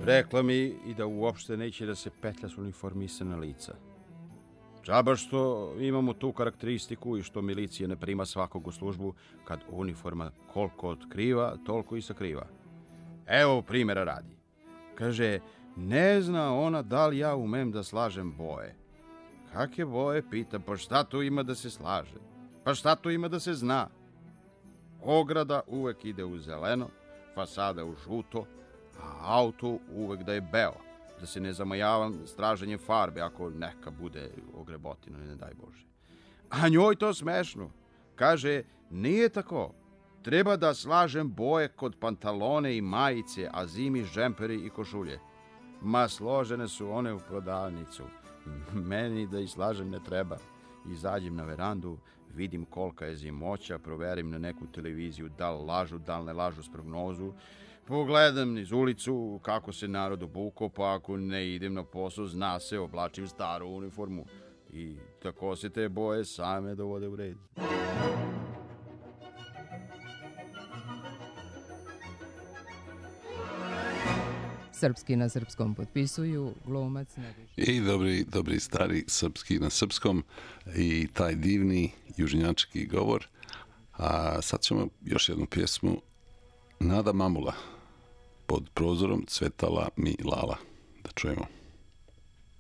Rekla mi i da uopšte neće da se petlja s uniformisana lica. Džaba što imamo tu karakteristiku i što milicija ne prima svakog u službu kad uniforma koliko otkriva, toliko i sakriva. Evo primjera radi. Kaže, ne zna ona da li ja umem da slažem boje. Kakve boje, pita, pa šta tu ima da se slaže? Pa šta tu ima da se zna? Ograda uvek ide u zeleno, fasada u žuto, a auto uvek da je beo, da se ne zamajavam straženjem farbe ako neka bude ogrebotina, ne daj Bože. A njoj to smešno. Kaže, nije tako. Treba da slažem boje kod pantalone i majice, a zimi džemperi i košulje. Ma složene su one u prodavnicu. Meni da ih slažem ne treba. Izađem na verandu, vidim kolika je zimoća, proverim na neku televiziju da li lažu, da li ne lažu s prognozu. Pogledam niz ulicu kako se narod obuko, pa ako ne idem na posao, zna se, oblačim staru uniformu. I tako se te boje same dovode u red. Srpski na srpskom potpisuju glumac i dobri stari srpski na srpskom i taj divni južnjački govor. A sad ćemo još jednu pjesmu Nada Mamula, pod prozorom cvetala mi lala. Da čujemo.